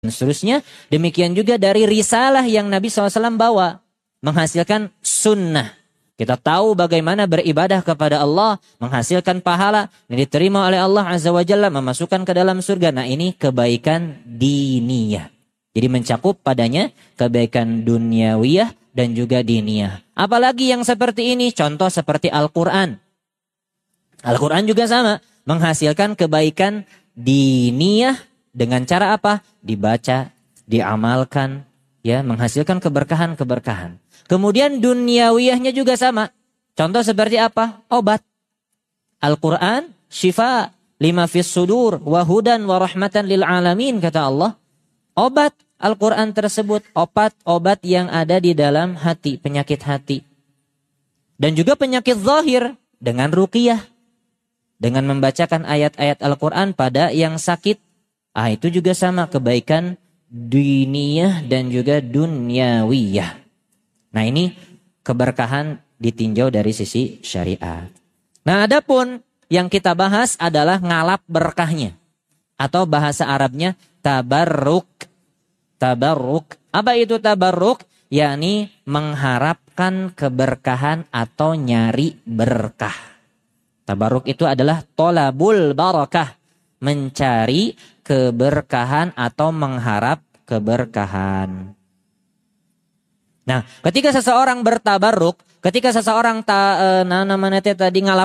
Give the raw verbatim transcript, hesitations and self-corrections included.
dan seterusnya. Demikian juga dari risalah yang Nabi shallallahu alaihi wasallam bawa, menghasilkan sunnah. Kita tahu bagaimana beribadah kepada Allah, menghasilkan pahala yang diterima oleh Allah Azza wa Jalla, memasukkan ke dalam surga. Nah, ini kebaikan diniyah. Jadi mencakup padanya kebaikan duniawiyah dan juga diniyah. Apalagi yang seperti ini, contoh seperti Al-Quran. Al-Quran juga sama, menghasilkan kebaikan diniyah dengan cara apa? Dibaca, diamalkan, ya, menghasilkan keberkahan-keberkahan. Kemudian duniawiyahnya juga sama. Contoh seperti apa? Obat. Al-Quran, syifa, lima fis sudur, wahudan warahmatan lil alamin, kata Allah. Obat Al-Quran tersebut, obat-obat yang ada di dalam hati, penyakit hati. Dan juga penyakit zahir dengan ruqyah. Dengan membacakan ayat-ayat Al-Quran pada yang sakit. Ah, itu juga sama, kebaikan diniyah dan juga dunyawiyah. Nah, ini keberkahan ditinjau dari sisi syariat. Nah, adapun yang kita bahas adalah ngalap berkahnya. Atau bahasa Arabnya tabarruk. Tabarruk. Apa itu tabarruk? Yakni mengharapkan keberkahan atau nyari berkah. Tabarruk itu adalah tolabul barakah. Mencari keberkahan atau mengharap keberkahan. Nah, ketika seseorang bertabarruk, ketika seseorang ta, e, namanya tadi ngalap